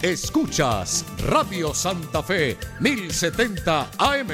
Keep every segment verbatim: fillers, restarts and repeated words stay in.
Escuchas Radio Santa Fe mil setenta A M.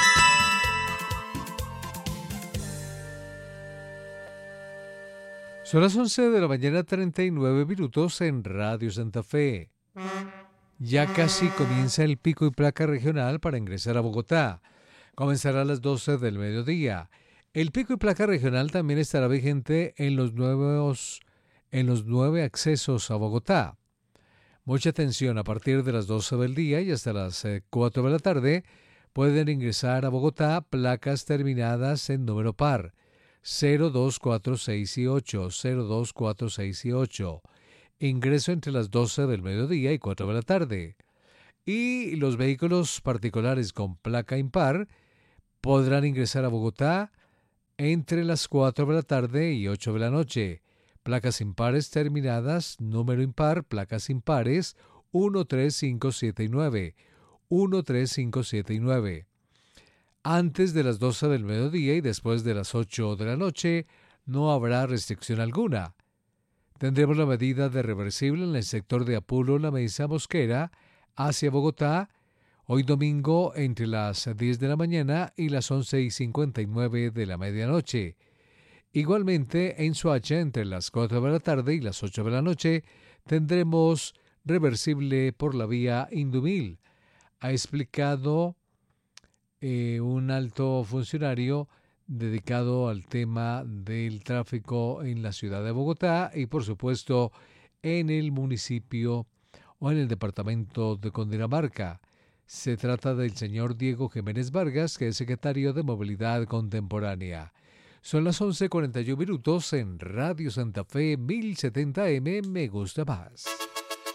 Son las once de la mañana, treinta y nueve minutos en Radio Santa Fe. Ya casi comienza el pico y placa regional para ingresar a Bogotá. Comenzará a las doce del mediodía. El pico y placa regional también estará vigente en los nuevos, en los nueve accesos a Bogotá. Mucha atención, a partir de las doce del día y hasta las cuatro de la tarde pueden ingresar a Bogotá placas terminadas en número par cero dos cuatro seis y ocho, cero dos cuatro seis y ocho. Ingreso entre las doce del mediodía y cuatro de la tarde. Y los vehículos particulares con placa impar podrán ingresar a Bogotá entre las cuatro de la tarde y ocho de la noche. Placas impares terminadas, número impar, placas impares, uno tres cinco siete y nueve, uno tres cinco siete y nueve. Antes de las doce del mediodía y después de las ocho de la noche no habrá restricción alguna. Tendremos la medida de reversible en el sector de Apulo, La Mesa, Mosquera, hacia Bogotá, hoy domingo entre las diez de la mañana y las once y cincuenta y nueve de la medianoche. Igualmente, en Soacha, entre las cuatro de la tarde y las ocho de la noche, tendremos reversible por la vía Indumil. Ha explicado eh, un alto funcionario dedicado al tema del tráfico en la ciudad de Bogotá y, por supuesto, en el municipio o en el departamento de Cundinamarca. Se trata del señor Diego Jiménez Vargas, que es secretario de Movilidad Contemporánea. Son las once cuarenta y uno minutos en Radio Santa Fe mil setenta A M. Me gusta más.